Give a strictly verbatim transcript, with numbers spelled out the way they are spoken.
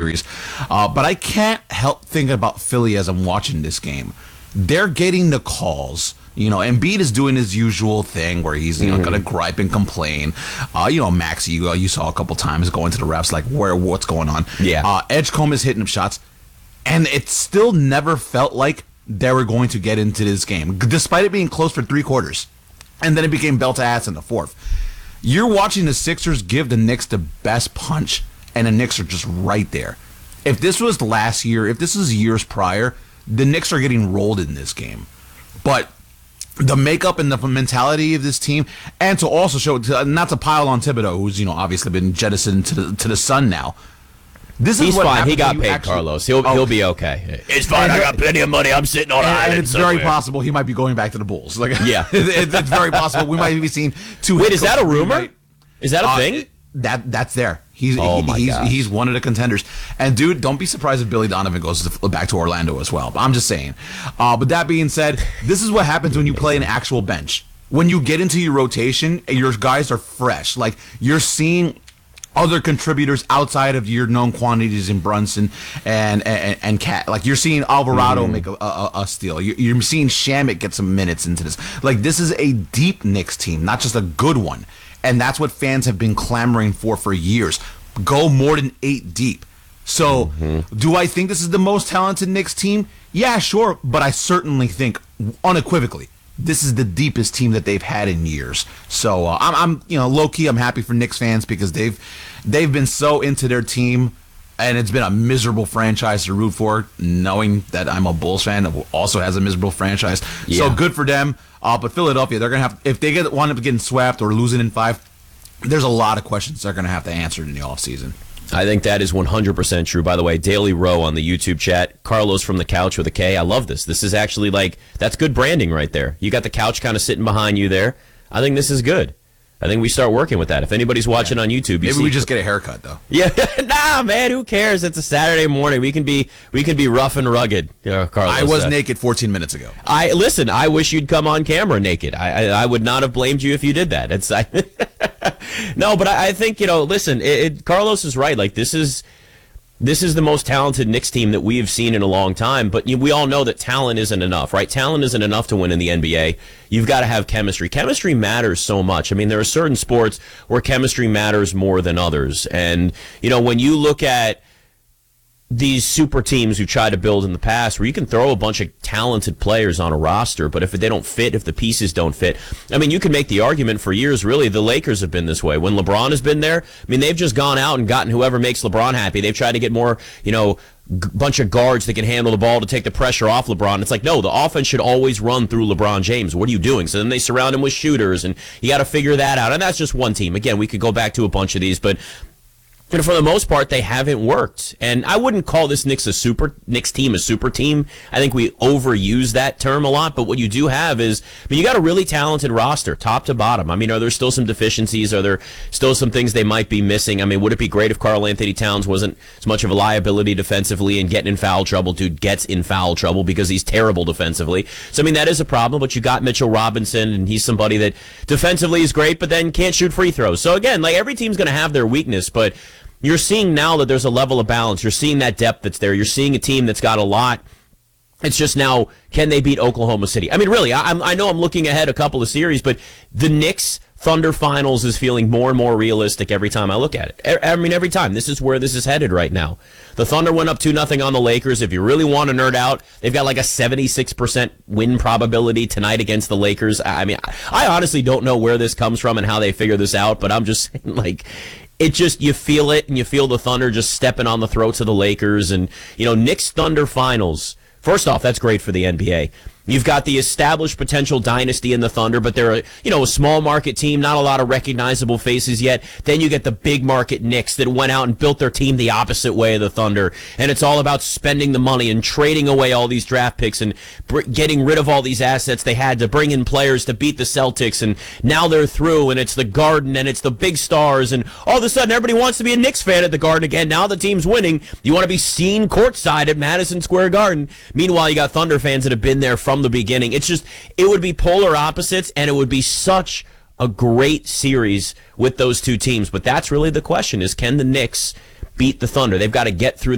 series. Uh, but I can't help thinking about Philly as I'm watching this game. They're getting the calls. You know, Embiid is doing his usual thing where he's, you know, mm-hmm. going to gripe and complain. Uh, you know, Maxey, you, you saw a couple times going to the refs, like, where, what's going on? Yeah. Uh, Edgecombe is hitting him shots. And it still never felt like they were going to get into this game, despite it being close for three quarters. And then it became belt to ass in the fourth. You're watching the Sixers give the Knicks the best punch, and the Knicks are just right there. If this was last year, if this is years prior, the Knicks are getting rolled in this game. But the makeup and the mentality of this team, and to also show, to, not to pile on Thibodeau, who's, you know, obviously been jettisoned to the to the sun now. This He's is what fine. He got paid, actually, Carlos. He'll oh, he'll be okay. It's fine. I got plenty of money. I'm sitting on an and, island and it's somewhere. very possible he might be going back to the Bulls. Like, yeah, it, it's very possible we might be seeing two. Wait, is that a rumor? Is that a uh, thing? That that's there. He's oh he, my he's gosh. he's one of the contenders. And dude, don't be surprised if Billy Donovan goes to, back to Orlando as well. I'm just saying. Uh, but that being said, this is what happens when you play an actual bench. When you get into your rotation, your guys are fresh. Like, you're seeing other contributors outside of your known quantities in Brunson and and, and Cat. Like, you're seeing Alvarado mm. make a, a, a steal. You're, you're seeing Shamet get some minutes into this. Like, this is a deep Knicks team, not just a good one. And that's what fans have been clamoring for for years. Go more than eight deep. So, mm-hmm. do I think this is the most talented Knicks team? Yeah, sure. But I certainly think, unequivocally, this is the deepest team that they've had in years. So, uh, I'm, I'm, you know, low key, I'm happy for Knicks fans because they've, they've been so into their team, and it's been a miserable franchise to root for. Knowing that I'm a Bulls fan who also has a miserable franchise, yeah. So good for them. Uh, but Philadelphia, they're gonna have, if they get wind up getting swept or losing in five, there's a lot of questions they're gonna have to answer in the offseason. I think that is one hundred percent true. By the way, Daily Row on the YouTube chat, Carlos from the couch with a K. I love this. This is actually, like, that's good branding right there. You got the couch kind of sitting behind you there. I think this is good. I think we start working with that. If anybody's watching yeah. on YouTube, you maybe see, we just get a haircut though. Yeah, nah, man, who cares? It's a Saturday morning. We can be we can be rough and rugged. You know, Carlos, I was uh, naked fourteen minutes ago. I listen. I wish you'd come on camera naked. I I, I would not have blamed you if you did that. It's I, no, but I, I think, you know. Listen, it, it, Carlos is right. Like, this is. This is the most talented Knicks team that we have seen in a long time, but we all know that talent isn't enough, right? Talent isn't enough to win in the N B A. You've got to have chemistry. Chemistry matters so much. I mean, there are certain sports where chemistry matters more than others. And, you know, when you look at these super teams who try to build in the past, where you can throw a bunch of talented players on a roster, but if they don't fit, if the pieces don't fit, I mean, you can make the argument for years, really, the Lakers have been this way. When LeBron has been there, I mean, they've just gone out and gotten whoever makes LeBron happy. They've tried to get more, you know, g- bunch of guards that can handle the ball to take the pressure off LeBron. It's like, no, the offense should always run through LeBron James. What are you doing? So then they surround him with shooters, and you got to figure that out. And that's just one team. Again, we could go back to a bunch of these, but and for the most part, they haven't worked. And I wouldn't call this Knicks a super Knicks team a super team. I think we overuse that term a lot. But what you do have is, I mean, you got a really talented roster, top to bottom. I mean, are there still some deficiencies? Are there still some things they might be missing? I mean, would it be great if Karl Anthony Towns wasn't as much of a liability defensively and getting in foul trouble? Dude gets in foul trouble because he's terrible defensively. So, I mean, that is a problem. But you got Mitchell Robinson, and he's somebody that defensively is great, but then can't shoot free throws. So, again, like, every team's going to have their weakness, but you're seeing now that there's a level of balance. You're seeing that depth that's there. You're seeing a team that's got a lot. It's just now, can they beat Oklahoma City? I mean, really, I, I know I'm looking ahead a couple of series, but the Knicks Thunder Finals is feeling more and more realistic every time I look at it. I mean, every time. This is where this is headed right now. The Thunder went up two nothing on the Lakers. If you really want to nerd out, they've got like a seventy-six percent win probability tonight against the Lakers. I mean, I honestly don't know where this comes from and how they figure this out, but I'm just saying, like, it just, you feel it, and you feel the Thunder just stepping on the throats of the Lakers. And, you know, Knicks Thunder Finals. First off, that's great for the N B A. You've got the established potential dynasty in the Thunder, but they're a, you know, a small market team, not a lot of recognizable faces yet. Then you get the big market Knicks that went out and built their team the opposite way of the Thunder. And it's all about spending the money and trading away all these draft picks and br- getting rid of all these assets they had to bring in players to beat the Celtics. And now they're through, and it's the Garden, and it's the big stars. And all of a sudden, everybody wants to be a Knicks fan at the Garden again. Now the team's winning. You want to be seen courtside at Madison Square Garden. Meanwhile, you got Thunder fans that have been there from the beginning. It's just, it would be polar opposites, and it would be such a great series with those two teams. But that's really the question, is can the Knicks beat the Thunder? They've got to get through